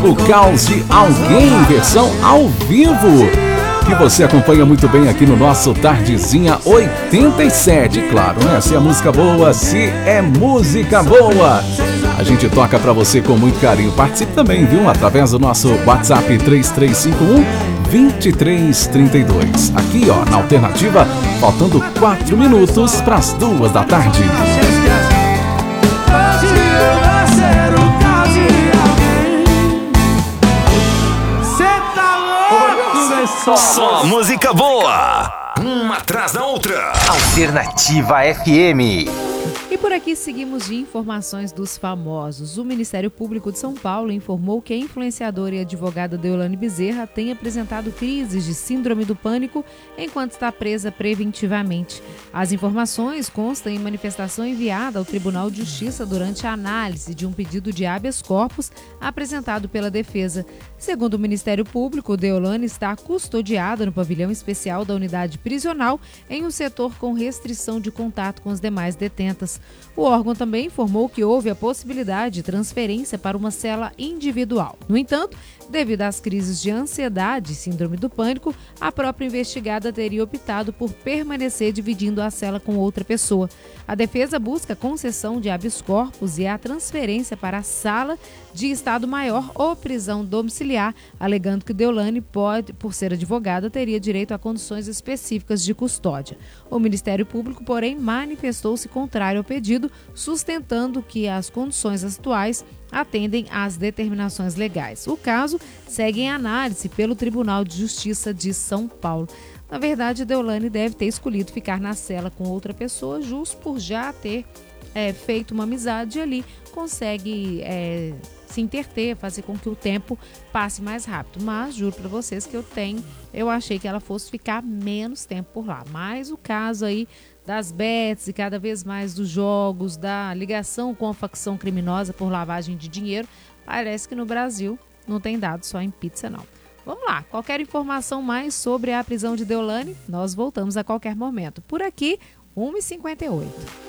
O Caos de Alguém, versão ao vivo, que você acompanha muito bem aqui no nosso Tardezinha 87. Claro, né? Se é música boa, se é música boa, a gente toca pra você com muito carinho. Participe também, viu? Através do nosso WhatsApp 3351-2332. Aqui, ó, na Alternativa, faltando 4 minutos para as 2 da tarde. Só música boa, uma atrás da outra. Alternativa FM. E por aqui seguimos de informações dos famosos. O Ministério Público de São Paulo informou que a influenciadora e advogada Deolane Bezerra tem apresentado crises de síndrome do pânico enquanto está presa preventivamente. As informações constam em manifestação enviada ao Tribunal de Justiça durante a análise de um pedido de habeas corpus apresentado pela defesa. Segundo o Ministério Público, Deolane está custodiada no pavilhão especial da unidade prisional em um setor com restrição de contato com os demais detentas. O órgão também informou que houve a possibilidade de transferência para uma cela individual. No entanto, devido às crises de ansiedade e síndrome do pânico, a própria investigada teria optado por permanecer dividindo a cela com outra pessoa. A defesa busca a concessão de habeas corpus e a transferência para a sala de estado maior ou prisão domiciliar, alegando que Deolane pode, por ser advogada, teria direito a condições específicas de custódia. O Ministério Público, porém, manifestou-se contrário ao pedido, sustentando que as condições atuais atendem às determinações legais. O caso segue em análise pelo Tribunal de Justiça de São Paulo. Na verdade, Deolane deve ter escolhido ficar na cela com outra pessoa, justo por já ter feito uma amizade ali, consegue se interter, fazer com que o tempo passe mais rápido. Mas juro para vocês que eu achei que ela fosse ficar menos tempo por lá. Mas o caso aí das bets e cada vez mais dos jogos, da ligação com a facção criminosa por lavagem de dinheiro, parece que no Brasil não tem dado só em pizza, não. Vamos lá, qualquer informação mais sobre a prisão de Deolane, nós voltamos a qualquer momento. Por aqui, 1h58.